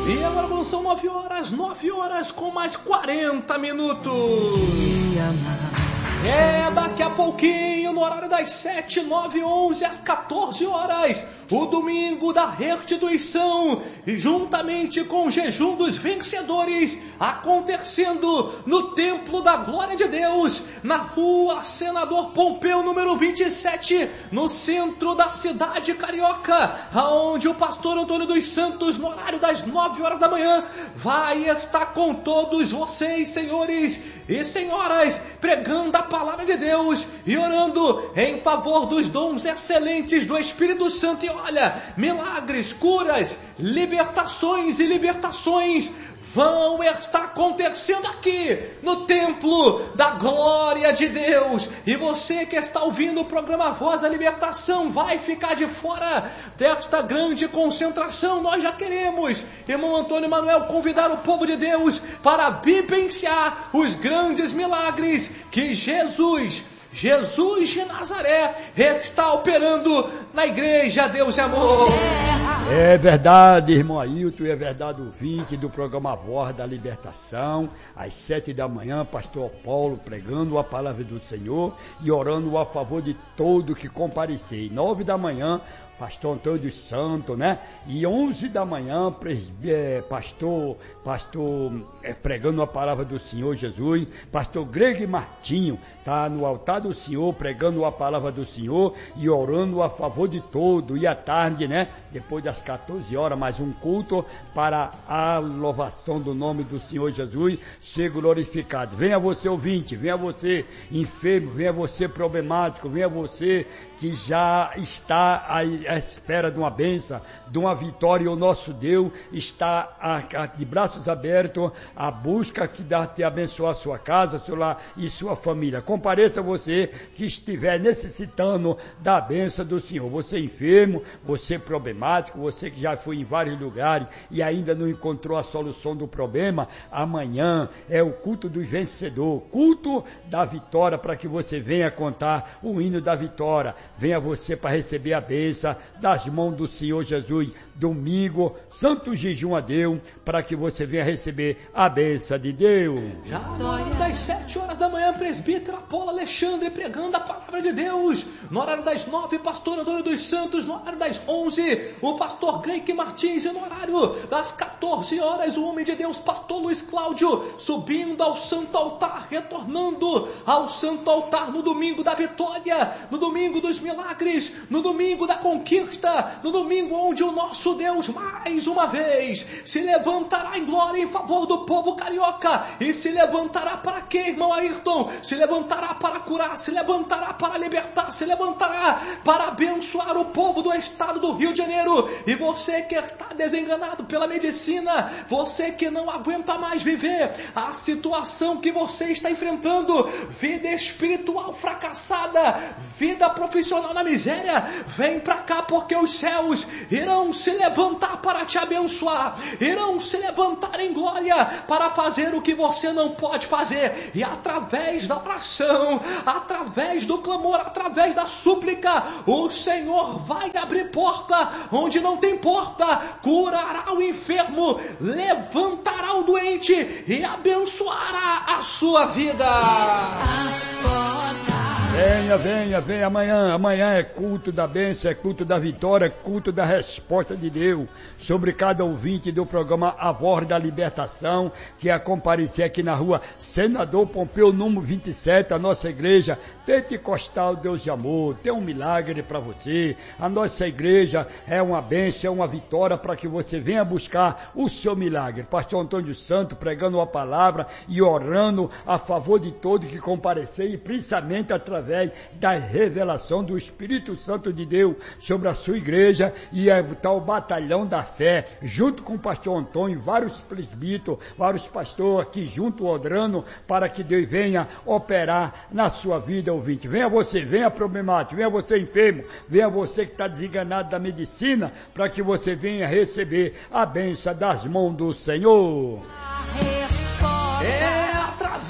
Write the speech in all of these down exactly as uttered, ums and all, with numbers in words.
E agora quando são nove horas, nove horas com mais quarenta minutos. É, daqui a pouquinho, no horário das sete, nove, onze, às quatorze horas, o domingo da restituição, e juntamente com o jejum dos vencedores, acontecendo no Templo da Glória de Deus, na rua Senador Pompeu, número vinte e sete, no centro da cidade carioca, aonde o pastor Antônio dos Santos, no horário das nove horas da manhã, vai estar com todos vocês, senhores e senhoras, pregando a palavra de Deus e orando em favor dos dons excelentes do Espírito Santo. E olha, milagres, curas, libertações e libertações vão estar acontecendo aqui no Templo da Glória de Deus. E você que está ouvindo o programa Voz da Libertação vai ficar de fora desta grande concentração. Nós já queremos, irmão Antônio Manuel, convidar o povo de Deus para vivenciar os grandes milagres que Jesus Jesus de Nazaré está operando na igreja Deus e Amor. É verdade, irmão Ailton, é verdade, ouvinte do programa Voz da Libertação, às sete da manhã, pastor Paulo pregando a palavra do Senhor e orando a favor de todo que comparecer. Nove da manhã, pastor Antônio dos Santos, né? E onze da manhã, presb... é, pastor, pastor é, pregando a palavra do Senhor Jesus, pastor Greg Martinho, tá no altar do Senhor, pregando a palavra do Senhor e orando a favor de todo. E à tarde, né? Depois das quatorze horas, mais um culto para a louvação do nome do Senhor Jesus ser glorificado. Venha você ouvinte, venha você enfermo, venha você problemático, venha você que já está à espera de uma bênção, de uma vitória. O nosso Deus está de braços abertos, a busca que dá te abençoar a sua casa, seu lar e sua família. Compareça você que estiver necessitando da bênção do Senhor. Você enfermo, você problemático, você que já foi em vários lugares e ainda não encontrou a solução do problema, amanhã é o culto do vencedor, culto da vitória, para que você venha contar o hino da vitória. Venha você para receber a bênção das mãos do Senhor Jesus. Domingo, santo jejum a Deus, para que você venha receber a bênção de Deus. Já no horário das sete horas da manhã, presbítero Apolo Alexandre pregando a palavra de Deus. No horário das nove, pastor Antônio dos Santos. No horário das onze, o pastor Gleique Martins. E no horário das quatorze horas, o homem de Deus, pastor Luiz Cláudio, subindo ao santo altar, retornando ao santo altar no domingo da vitória, no domingo dos milagres, no domingo da conquista, no domingo onde o nosso Deus mais uma vez se levantará em glória em favor do povo carioca. E se levantará para quê, irmão Ayrton? Se levantará para curar, se levantará para libertar, se levantará para abençoar o povo do estado do Rio de Janeiro. E você que está desenganado pela medicina, você que não aguenta mais viver a situação que você está enfrentando, vida espiritual fracassada, vida profissional na miséria, vem pra cá, porque os céus irão se levantar para te abençoar, irão se levantar em glória para fazer o que você não pode fazer. E através da oração, através do clamor, através da súplica, o Senhor vai abrir porta onde não tem porta, curará o enfermo, levantará o doente e abençoará a sua vida. Venha, venha, venha amanhã. Amanhã é culto da bênção, é culto da vitória, é culto da resposta de Deus sobre cada ouvinte do programa A Voz da Libertação, que é comparecer aqui na rua Senador Pompeu, número vinte e sete, a nossa igreja Pentecostal Deus de Amor. Tem um milagre para você. A nossa igreja é uma bênção, é uma vitória para que você venha buscar o seu milagre. Pastor Antônio Santos pregando a palavra e orando a favor de todo que comparecer, e principalmente através da revelação do Espírito Santo de Deus sobre a sua igreja, e é o tal batalhão da fé, junto com o pastor Antônio, vários presbíteros, vários pastores aqui junto orando para que Deus venha operar na sua vida, ouvinte. Venha você, venha problemático, venha você enfermo, venha você que está desenganado da medicina, para que você venha receber a bênção das mãos do Senhor. É através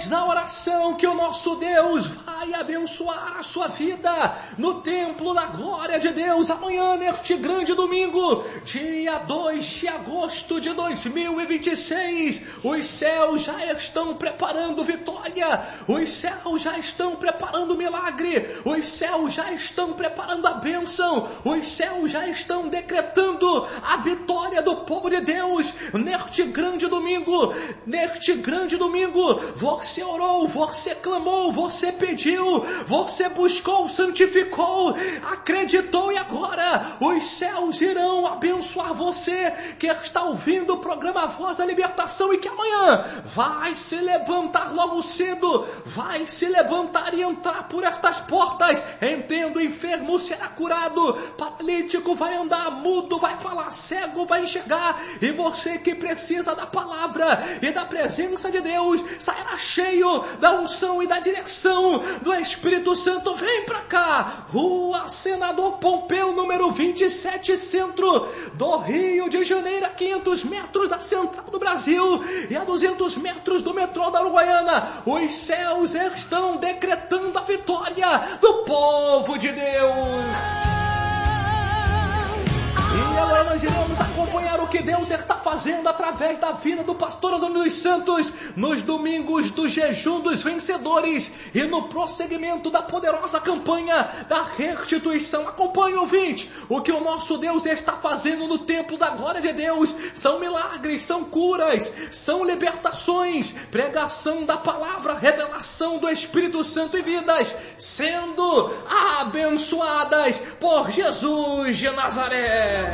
através da oração que o nosso Deus vai abençoar a sua vida no templo da glória de Deus amanhã, neste grande domingo, dia dois de agosto de dois mil e vinte e seis. Os céus já estão preparando vitória, os céus já estão preparando milagre, os céus já estão preparando a bênção, os céus já estão decretando a vitória do povo de Deus neste grande domingo. Neste grande domingo, você orou, você clamou, você pediu, você buscou, santificou, acreditou, e agora os céus irão abençoar você que está ouvindo o programa Voz da Libertação e que amanhã vai se levantar logo cedo, vai se levantar e entrar por estas portas. Entendo, enfermo será curado, paralítico vai andar, mudo vai falar, cego vai enxergar, e você que precisa da palavra e da presença de Deus sairá cheio da unção e da direção do Espírito Santo. Vem pra cá, Rua Senador Pompeu, número vinte e sete, centro do Rio de Janeiro, a quinhentos metros da Central do Brasil e a duzentos metros do metrô da Uruguaiana. Os céus estão decretando a vitória do povo de Deus. E agora nós iremos acompanhar o que Deus está fazendo através da vida do pastor Antônio dos Santos nos domingos do jejum dos vencedores e no prosseguimento da poderosa campanha da restituição. Acompanhe, ouvinte, o que o nosso Deus está fazendo no templo da glória de Deus. São milagres, são curas, são libertações, pregação da palavra, revelação do Espírito Santo e vidas sendo abençoadas por Jesus de Nazaré.